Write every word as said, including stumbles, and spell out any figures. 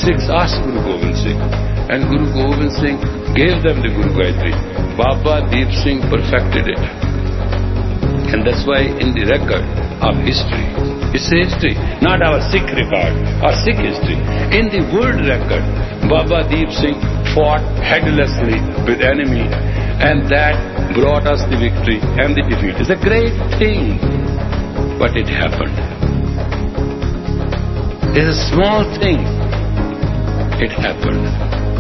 Sikhs asked Guru Gobind Singh, and Guru Gobind Singh gave them the Guru Gayatri. Baba Deep Singh perfected it. And that's why in the record of history, it's a history, not our Sikh record, our Sikh history. In the world record, Baba Deep Singh fought headlessly with enemy, and that brought us the victory and the defeat. It's a great thing, but it happened. It's a small thing. It happened.